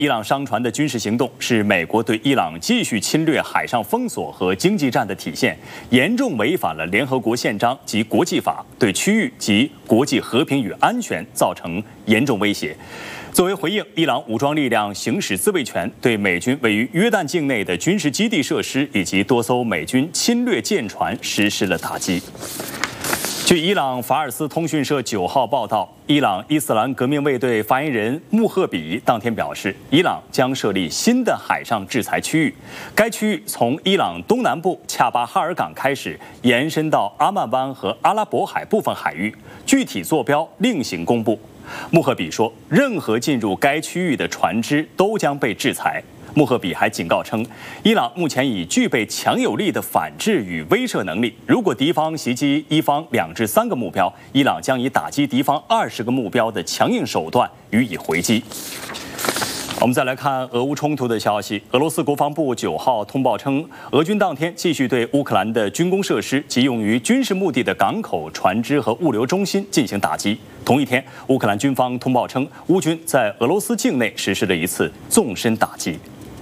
伊朗商船的军事行动是美国对伊朗继续侵略海上封锁和经济战的体现，严重违反了联合国宪章及国际法，对区域及国际和平与安全造成严重威胁。作为回应，伊朗武装力量行使自卫权，对美军位于约旦境内的军事基地设施以及多艘美军侵略舰船实施了打击。据伊朗法尔斯通讯社9号报道，伊朗伊斯兰革命卫队发言人穆赫比当天表示，伊朗将设立新的海上制裁区域，该区域从伊朗东南部恰巴哈尔港开始，延伸到阿曼湾和阿拉伯海部分海域，具体坐标另行公布。穆赫比说，任何进入该区域的船只都将被制裁。穆赫比还警告称，伊朗目前已具备强有力的反制与威慑能力。如果敌方袭击伊方2至3个目标，伊朗将以打击敌方20个目标的强硬手段予以回击。我们再来看俄乌冲突的消息。俄罗斯国防部9号通报称，俄军当天继续对乌克兰的军工设施及用于军事目的的港口、船只和物流中心进行打击。同一天，乌克兰军方通报称，乌军在俄罗斯境内实施了一次纵深打击。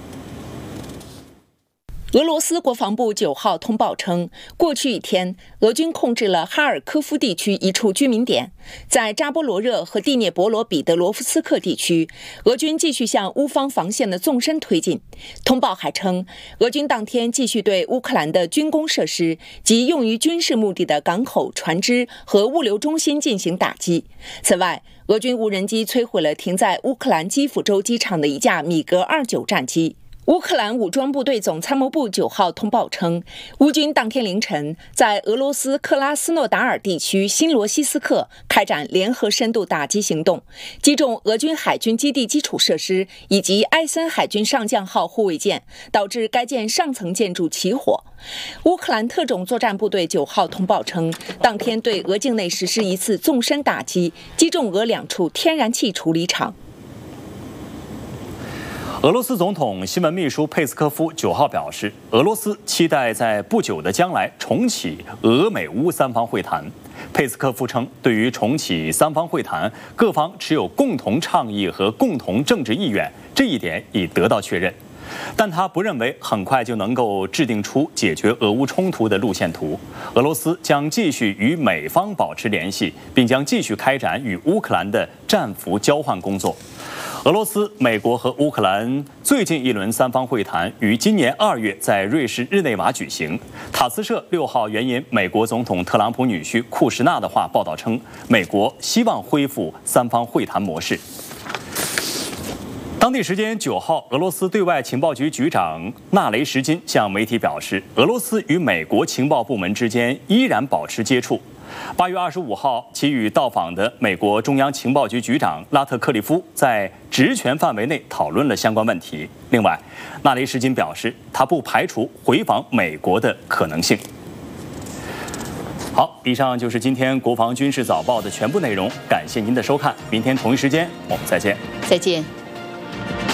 俄罗斯国防部9号通报称，过去一天，俄军控制了哈尔科夫地区一处居民点。在扎波罗热和第聂伯罗彼得罗夫斯克地区，俄军继续向乌方防线的纵深推进。通报还称，俄军当天继续对乌克兰的军工设施及用于军事目的的港口、船只和物流中心进行打击。此外，俄军无人机摧毁了停在乌克兰基辅州机场的一架米格29战机。乌克兰武装部队总参谋部9号通报称，乌军当天凌晨在俄罗斯克拉斯诺达尔地区新罗西斯克开展联合深度打击行动，击中俄军海军基地基础设施以及埃森海军上将号护卫舰，导致该舰上层建筑起火。乌克兰特种作战部队9号通报称，当天对俄境内实施一次纵深打击，击中俄2处天然气处理厂。 俄罗斯总统新闻秘书佩斯科夫9号表示，俄罗斯期待在不久的将来重启俄美乌三方会谈。佩斯科夫称，对于重启三方会谈，各方持有共同倡议和共同政治意愿，这一点已得到确认。但他不认为很快就能够制定出解决俄乌冲突的路线图。俄罗斯将继续与美方保持联系，并将继续开展与乌克兰的战俘交换工作。俄罗斯、美国和乌克兰最近一轮三方会谈于今年2月在瑞士日内瓦举行。塔斯社6号援引美国总统特朗普女婿库什纳的话报道称，美国希望恢复三方会谈模式。当地时间9号，俄罗斯对外情报局局长纳雷什金向媒体表示，俄罗斯与美国情报部门之间依然保持接触。8月25号，其与到访的美国中央情报局局长拉特克利夫在职权范围内讨论了相关问题。另外，纳雷什金表示，他不排除回访美国的可能性。好，以上就是今天国防军事早报的全部内容，感谢您的收看，明天同一时间我们再见。 再见。